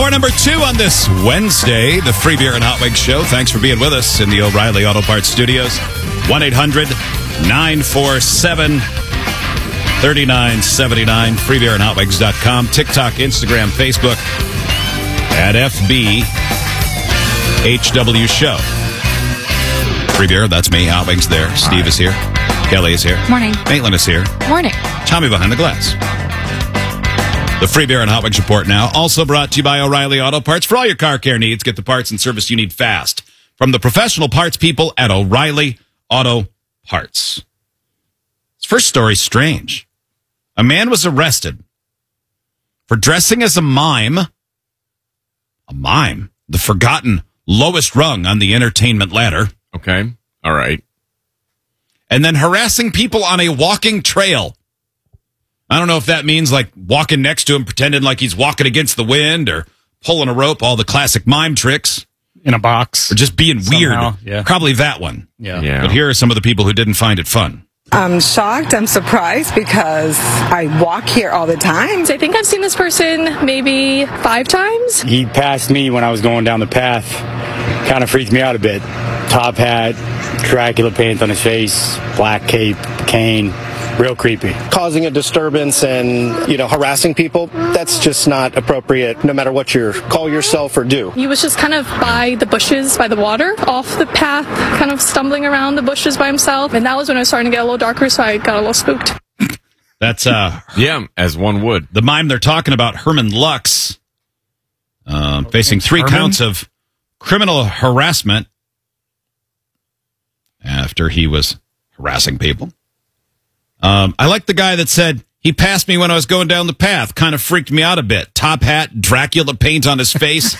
Hour number 2 on this Wednesday, the Free Beer and Hot Wings Show. Thanks for being with us in the O'Reilly Auto Parts Studios. 1-800-947-3979. freebeerandhotwings.com. TikTok, Instagram, Facebook at FBHW Show. Free Beer, that's me. Hot Wings there. Steve is here. Kelly is here. Morning. Maitland is here. Morning. Tommy behind the glass. The Free Beer and Hot Wings Report now. Also brought to you by O'Reilly Auto Parts. For all your car care needs, get the parts and service you need fast. From the professional parts people at O'Reilly Auto Parts. This first story's strange. A man was arrested for dressing as a mime. A mime? The forgotten lowest rung on the entertainment ladder. Okay. All right. And then harassing people on a walking trail. I don't know if that means like walking next to him, pretending like he's walking against the wind or pulling a rope, all the classic mime tricks. In a box. Or just being Somehow, weird. yeah. Probably that one. Yeah. But here are some of the people who didn't find it fun. I'm shocked. I'm surprised because I walk here all the time. I think I've seen this person maybe 5 times. He passed me when I was going down the path. Kind of freaked me out a bit. Top hat, Dracula paint on his face, black cape, cane. Real creepy. Causing a disturbance and, harassing people, that's just not appropriate no matter what you call yourself or do. He was just kind of by the bushes, by the water, off the path, kind of stumbling around the bushes by himself. And that was when it was starting to get a little darker, so I got a little spooked. That's, yeah, as one would. The mime they're talking about, Herman Lux, facing 3 counts of criminal harassment after he was harassing people. I like the guy that said, he passed me when I was going down the path. Kind of freaked me out a bit. Top hat, Dracula paint on his face.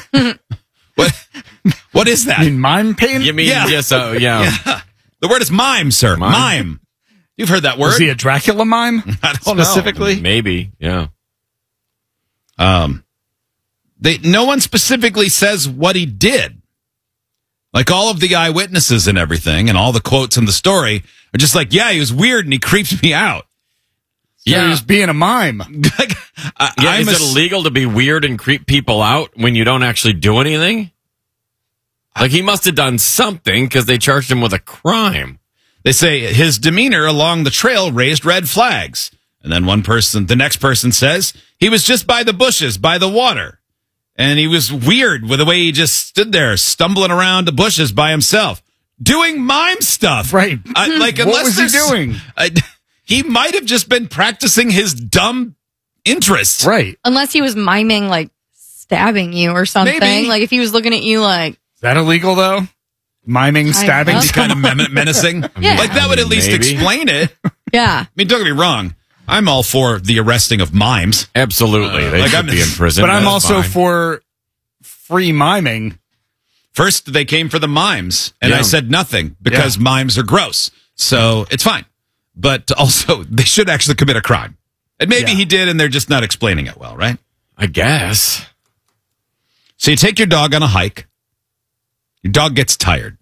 What is that? You mean mime paint? You mean, Yeah. yes, yeah. The word is mime, sir. Mime. You've heard that word. Was he a Dracula mime? I don't know. Specifically? Maybe, yeah. No one specifically says what he did. Like all of the eyewitnesses and everything and all the quotes in the story are just like, yeah, he was weird and he creeped me out. So he was being a mime. Is it illegal to be weird and creep people out when you don't actually do anything? Like, he must have done something because they charged him with a crime. They say his demeanor along the trail raised red flags. And then the next person says, he was just by the bushes, by the water. And he was weird with the way he just stood there, stumbling around the bushes by himself, doing mime stuff. Right. What was he doing? He might have just been practicing his dumb interests. Right. Unless he was miming, like, stabbing you or something. Maybe. Like, if he was looking at you like... Is that illegal, though? Miming, stabbing? guess. Kind of menacing. Yeah. Like, that would at least Maybe. explain it. Yeah. I mean, don't get me wrong. I'm all for the arresting of mimes. Absolutely. They like, should be in prison. But I'm That's also fine. for free miming. First, they came for the mimes, and Yeah. I said nothing because mimes are gross. So it's fine. But also, they should actually commit a crime. And maybe he did, and they're just not explaining it well, right? I guess. So you take your dog on a hike. Your dog gets tired.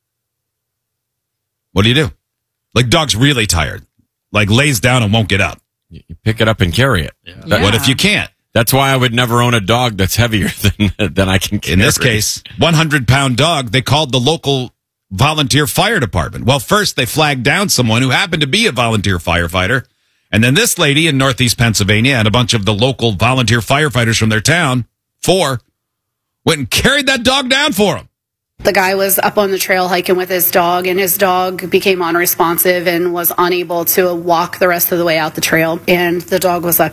What do? Like, dog's really tired. Like, lays down and won't get up. You pick it up and carry it. Yeah. What if you can't? That's why I would never own a dog that's heavier than I can carry. In this case, 100-pound dog, they called the local volunteer fire department. Well, first they flagged down someone who happened to be a volunteer firefighter. And then this lady in Northeast Pennsylvania and a bunch of the local volunteer firefighters from their town, 4, went and carried that dog down for him. The guy was up on the trail hiking with his dog, and his dog became unresponsive and was unable to walk the rest of the way out the trail. And the dog was left